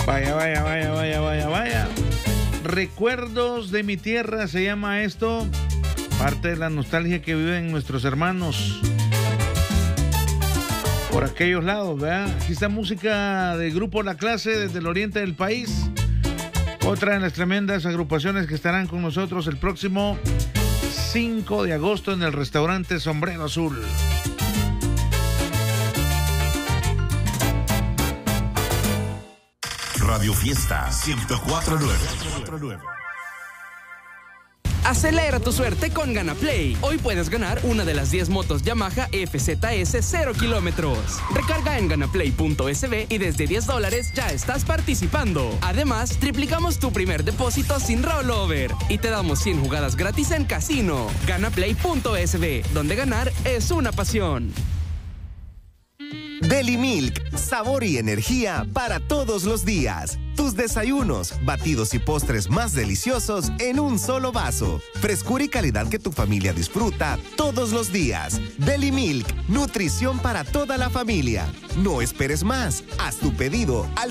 Vaya, vaya, vaya, vaya, vaya, vaya. Recuerdos de mi tierra se llama esto. Parte de la nostalgia que viven nuestros hermanos por aquellos lados, ¿verdad? Aquí está música del grupo La Clase desde el oriente del país. Otra de las tremendas agrupaciones que estarán con nosotros el próximo 5 de agosto en el restaurante Sombrero Azul. Radio Fiesta 104.9. Acelera tu suerte con GanaPlay. Hoy puedes ganar una de las 10 motos Yamaha FZS 0 kilómetros. Recarga en ganaplay.sb y desde $10 ya estás participando. Además, triplicamos tu primer depósito sin rollover y te damos 100 jugadas gratis en casino. Ganaplay.sb, donde ganar es una pasión. Deli Milk, sabor y energía para todos los días. Tus desayunos, batidos y postres más deliciosos en un solo vaso. Frescura y calidad que tu familia disfruta todos los días. Deli Milk, nutrición para toda la familia. No esperes más. Haz tu pedido al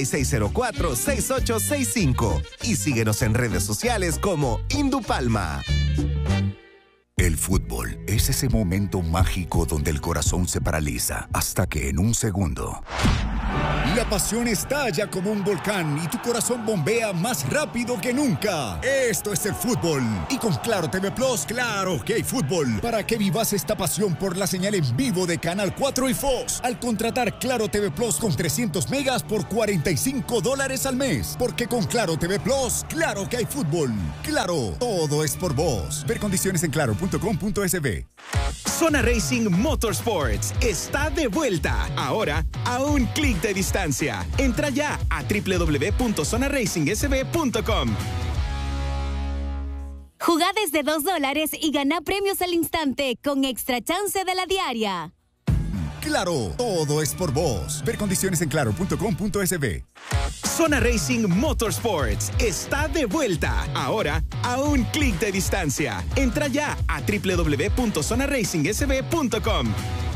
7604-6865 y síguenos en redes sociales como Indupalma. El fútbol es ese momento mágico donde el corazón se paraliza hasta que en un segundo la pasión estalla como un volcán y tu corazón bombea más rápido que nunca. Esto es el fútbol. Y con Claro TV Plus, claro que hay fútbol. Para que vivas esta pasión por la señal en vivo de Canal 4 y Fox. Al contratar Claro TV Plus con 300 megas por $45 al mes. Porque con Claro TV Plus, claro que hay fútbol. Claro, todo es por vos. Ver condiciones en claro.com.sb. Zona Racing Motorsports está de vuelta. Ahora a un clic de distancia. Entra ya a www.zonaracingsb.com. Jugá desde $2 y gana premios al instante con Extra Chance de la Diaria. Claro, todo es por vos. Ver condiciones en claro.com.sb. Zona Racing Motorsports está de vuelta. Ahora a un clic de distancia. Entra ya a www.zonaracingsb.com.